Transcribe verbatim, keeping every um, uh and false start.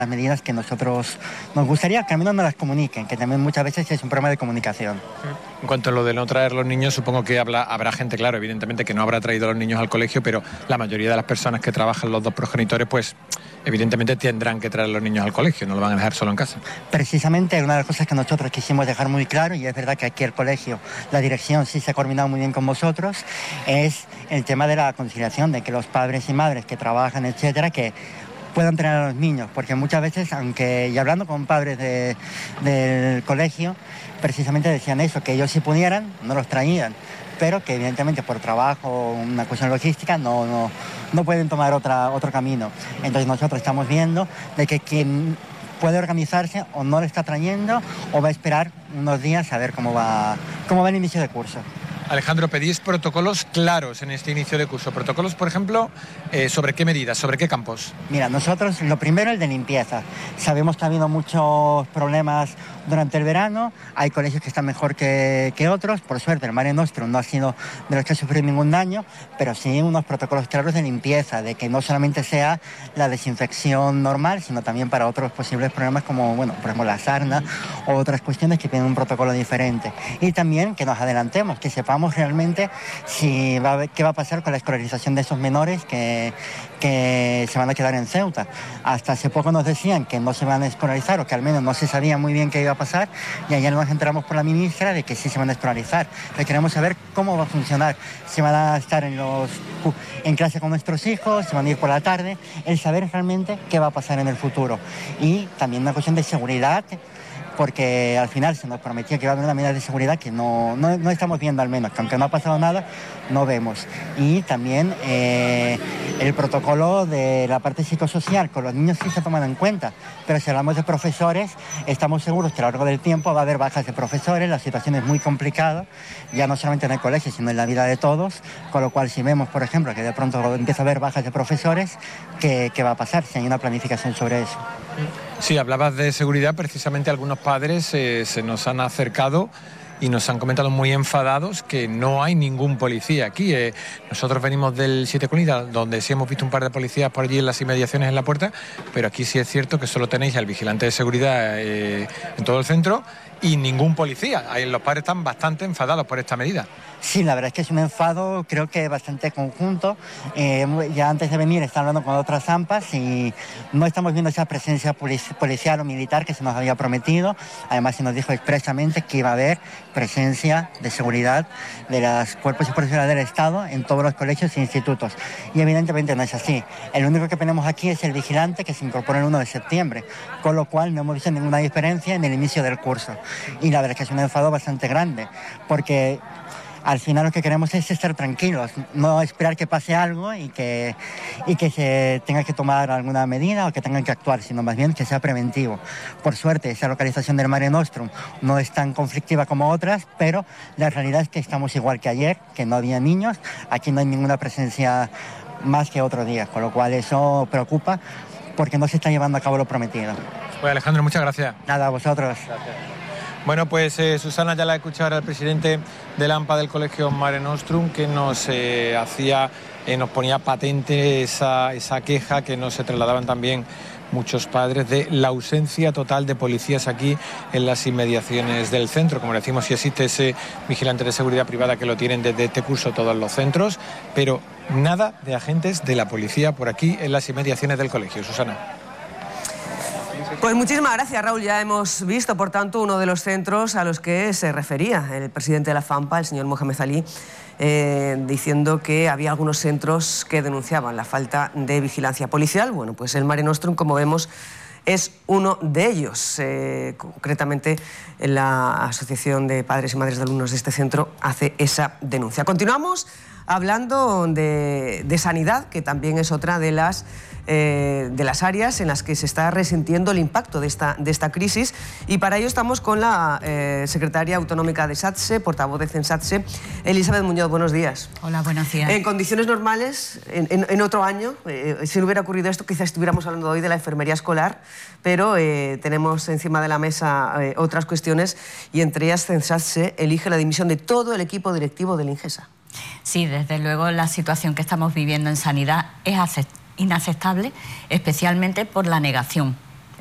las medidas que nosotros nos gustaría que al menos nos las comuniquen, que también muchas veces es un problema de comunicación. En cuanto a lo de no traer los niños, supongo que habla, habrá gente, claro, evidentemente, que no habrá traído a los niños al colegio, pero la mayoría de las personas que trabajan los dos progenitores, pues evidentemente tendrán que traer a los niños al colegio, no lo van a dejar solo en casa. Precisamente una de las cosas que nosotros quisimos dejar muy claro, y es verdad que aquí el colegio, la dirección sí se ha coordinado muy bien con vosotros, es el tema de la conciliación, de que los padres y madres que trabajan, etcétera, que puedan tener a los niños, porque muchas veces, aunque y hablando con padres de, del colegio, precisamente decían eso, que ellos si pudieran, no los traían, pero que evidentemente por trabajo o una cuestión logística no, no, no pueden tomar otra, otro camino. Entonces nosotros estamos viendo de que quien puede organizarse o no lo está trayendo o va a esperar unos días a ver cómo va, cómo va el inicio de curso. Alejandro, pedís protocolos claros en este inicio de curso. Protocolos, por ejemplo, eh, ¿sobre qué medidas, sobre qué campos? Mira, nosotros, lo primero, el de limpieza. Sabemos que ha habido muchos problemas durante el verano. Hay colegios que están mejor que, que otros. Por suerte, el Mare Nostrum no ha sido de los que ha sufrido ningún daño, pero sí unos protocolos claros de limpieza, de que no solamente sea la desinfección normal, sino también para otros posibles problemas como, bueno, por ejemplo, la sarna o otras cuestiones que tienen un protocolo diferente. Y también que nos adelantemos, que sepamos realmente si va a, qué va a pasar con la escolarización de esos menores que, que se van a quedar en Ceuta. Hasta hace poco nos decían que no se van a escolarizar o que al menos no se sabía muy bien qué iba a pasar, y ayer nos enteramos por la ministra de que sí se van a escolarizar. Pero queremos saber cómo va a funcionar, si van a estar en, los, en clase con nuestros hijos, si van a ir por la tarde, el saber realmente qué va a pasar en el futuro. Y también una cuestión de seguridad, porque al final se nos prometía que iba a haber una medida de seguridad que no, no, no estamos viendo, al menos, que aunque no ha pasado nada, no vemos. Y también eh, el protocolo de la parte psicosocial, con los niños sí se toman en cuenta, pero si hablamos de profesores, estamos seguros que a lo largo del tiempo va a haber bajas de profesores, la situación es muy complicada, ya no solamente en el colegio, sino en la vida de todos, con lo cual si vemos, por ejemplo, que de pronto empieza a haber bajas de profesores, ¿qué, qué va a pasar? Si hay una planificación sobre eso. Sí, hablabas de seguridad, precisamente algunos padres eh, se nos han acercado y nos han comentado muy enfadados que no hay ningún policía aquí. Eh, nosotros venimos del Siete Colinas, donde sí hemos visto un par de policías por allí en las inmediaciones en la puerta, pero aquí sí es cierto que solo tenéis al vigilante de seguridad eh, en todo el centro y ningún policía. Ahí los padres están bastante enfadados por esta medida. Sí, la verdad es que es un enfado, creo que bastante conjunto. Eh, ya antes de venir estaba hablando con otras AMPAs y no estamos viendo esa presencia policial o militar que se nos había prometido. Además se nos dijo expresamente que iba a haber presencia de seguridad de los cuerpos y fuerzas del Estado en todos los colegios e institutos. Y evidentemente no es así. El único que tenemos aquí es el vigilante, que se incorpora el uno de septiembre, con lo cual no hemos visto ninguna diferencia en el inicio del curso. Y la verdad es que es un enfado bastante grande, porque al final lo que queremos es estar tranquilos, no esperar que pase algo y que, y que se tenga que tomar alguna medida o que tengan que actuar, sino más bien que sea preventivo. Por suerte, esa localización del Mare Nostrum no es tan conflictiva como otras, pero la realidad es que estamos igual que ayer, que no había niños, aquí no hay ninguna presencia más que otro día, con lo cual eso preocupa porque no se está llevando a cabo lo prometido. Pues Alejandro, muchas gracias. Nada, a vosotros. Gracias. Bueno, pues eh, Susana, ya la he escuchado al presidente del AMPA del Colegio Mare Nostrum, que nos eh, hacía, eh, nos ponía patente esa, esa queja que nos se trasladaban también muchos padres de la ausencia total de policías aquí en las inmediaciones del centro. Como decimos, sí existe ese vigilante de seguridad privada que lo tienen desde este curso todos los centros, pero nada de agentes de la policía por aquí en las inmediaciones del colegio. Susana. Pues muchísimas gracias, Raúl. Ya hemos visto, por tanto, uno de los centros a los que se refería el presidente de la FAMPA, el señor Mohamed Ali, eh, diciendo que había algunos centros que denunciaban la falta de vigilancia policial. Bueno, pues el Mare Nostrum, como vemos, es uno de ellos. Eh, concretamente, la Asociación de Padres y Madres de Alumnos de este centro hace esa denuncia. Continuamos hablando de, de sanidad, que también es otra de las, eh, de las áreas en las que se está resintiendo el impacto de esta, de esta crisis, y para ello estamos con la eh, secretaria autonómica de SATSE, portavoz de CENSATSE, Elizabeth Muñoz. Buenos días. Hola, buenos días. En condiciones normales, en, en, en otro año, eh, si no hubiera ocurrido esto, quizás estuviéramos hablando hoy de la enfermería escolar, pero eh, tenemos encima de la mesa eh, otras cuestiones, y entre ellas CENSATSE elige la dimisión de todo el equipo directivo del INGESA. Sí, desde luego la situación que estamos viviendo en sanidad es inaceptable, especialmente por la negación